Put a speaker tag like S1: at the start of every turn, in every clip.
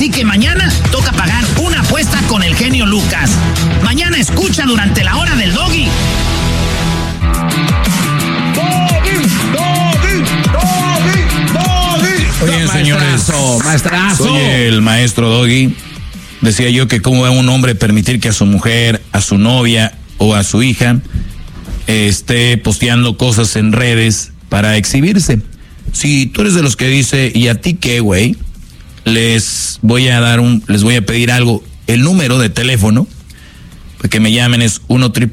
S1: Así que mañana toca pagar una apuesta con el genio Lucas. Mañana escucha durante la hora del Doggy.
S2: Oye, señores,
S3: maestrazo.
S2: Soy el maestro Doggy. Decía yo que cómo va un hombre permitir que a su mujer, a su novia o a su hija esté posteando cosas en redes para exhibirse. Si tú eres de los que dice, ¿y a ti qué, güey? Les voy a pedir algo. El número de teléfono para que me llamen es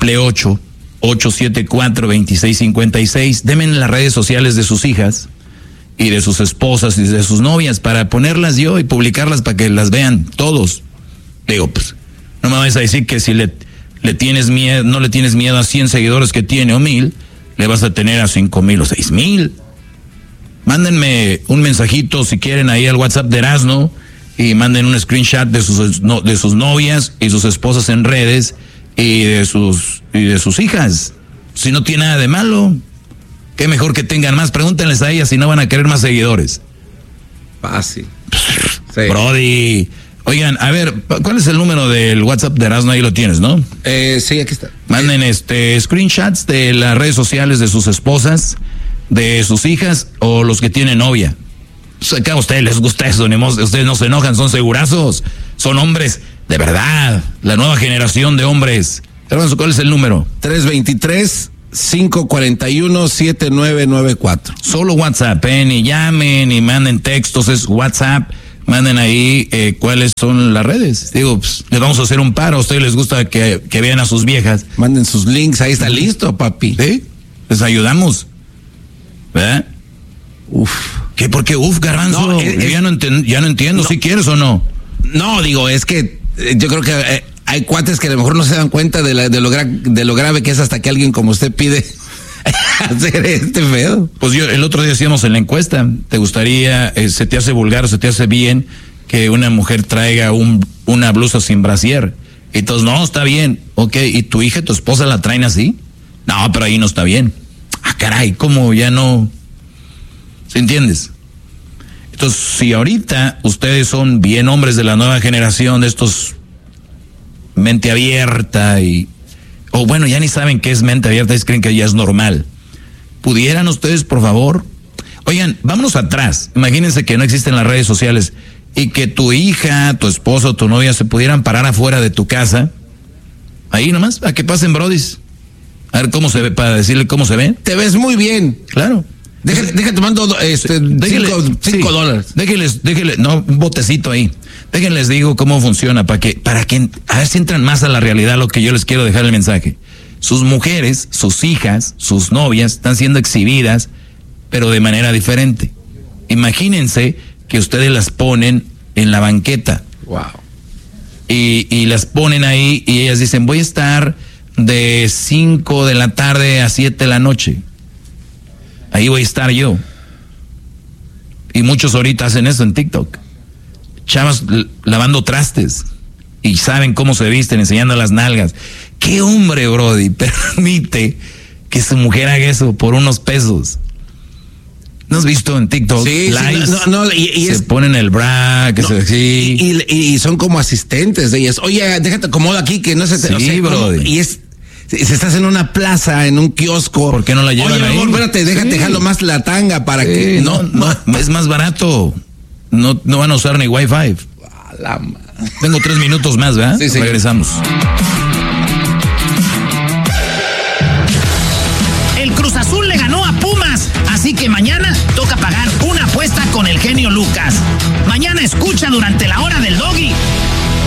S2: 1-888-874-2656. Denme en las redes sociales de sus hijas y de sus esposas y de sus novias para ponerlas yo y publicarlas para que las vean todos. Digo, pues, no me vais a decir que si le tienes miedo, no le tienes miedo a 100 seguidores que tiene o 1000, le vas a tener a 5,000 o 6,000. Mándenme un mensajito si quieren ahí al WhatsApp de Erasno y manden un screenshot de sus novias y sus esposas en redes y de sus hijas. Si no tiene nada de malo, qué mejor que tengan más. Pregúntenles a ellas si no van a querer más seguidores.
S3: Fácil. Sí.
S2: Brody. Oigan, a ver, ¿cuál es el número del WhatsApp de Erasno? Ahí lo tienes, ¿no?
S3: Sí, aquí está.
S2: Manden screenshots de las redes sociales de sus esposas, de sus hijas o los que tienen novia. Pues acá a ustedes les gusta eso, ustedes no se enojan, son segurazos, son hombres de verdad, la nueva generación de hombres. Hermanos, ¿cuál es el número?
S3: 323-541-7994.
S2: Solo WhatsApp, ni llamen, ni manden textos, es WhatsApp. Manden ahí cuáles son las redes. Digo, pues, les vamos a hacer un paro. A ustedes les gusta que vean a sus viejas.
S3: Manden sus links, ahí está listo, papi.
S2: ¿Sí? Les ayudamos. ¿Verdad?
S3: Uf.
S2: ¿Qué? ¿Por qué? Uf, Garbanzo. No, ya no entiendo si quieres o no.
S3: No, digo, es que yo creo que hay cuates que a lo mejor no se dan cuenta de lo grave que es hasta que alguien como usted pide hacer este pedo.
S2: Pues el otro día hacíamos en la encuesta, ¿te gustaría, se te hace vulgar o se te hace bien que una mujer traiga una blusa sin brasier? Y todos, no, está bien. Ok, ¿y tu hija, tu esposa la traen así? No, pero ahí no está bien. Ah, caray, ¿cómo ya no? ¿Sí entiendes? Entonces, si ahorita ustedes son bien hombres de la nueva generación, de estos mente abierta o bueno, ya ni saben qué es mente abierta, y creen que ya es normal. ¿Pudieran ustedes, por favor? Oigan, vámonos atrás. Imagínense que no existen las redes sociales y que tu hija, tu esposo, tu novia se pudieran parar afuera de tu casa, ahí nomás, a que pasen brodis. A ver cómo se ve, para decirle cómo se ven.
S3: Te ves muy bien.
S2: Claro.
S3: Déjate mando $5.
S2: Déjenles, no, un botecito ahí. Déjenles digo cómo funciona para que a ver si entran más a la realidad lo que yo les quiero dejar el mensaje. Sus mujeres, sus hijas, sus novias están siendo exhibidas, pero de manera diferente. Imagínense que ustedes las ponen en la banqueta.
S3: Wow.
S2: Y las ponen ahí y ellas dicen, voy a estar de 5 de la tarde a 7 de la noche. Ahí voy a estar yo. Y muchos ahorita hacen eso en TikTok. Chavas lavando trastes y saben cómo se visten, enseñando las nalgas. ¿Qué hombre, Brody, permite que su mujer haga eso por unos pesos? ¿No has visto en TikTok?
S3: Sí,
S2: lives?
S3: Sí,
S2: se ponen el bra,
S3: y son como asistentes de ellas. Oye, déjate acomodo aquí que no se te...
S2: Sí, Brody.
S3: Y si estás en una plaza, en un kiosco.
S2: ¿Por qué no la llevan ahí?
S3: Oye, amor, espérate, déjate jalo más la tanga para que...
S2: No, es más barato. No van a usar ni Wi-Fi. Tengo 3 minutos más, ¿verdad?
S3: Sí.
S2: Regresamos.
S1: El Cruz Azul le ganó a Pumas, así que mañana toca pagar una apuesta con el genio Lucas. Mañana escucha durante la hora del Doggy.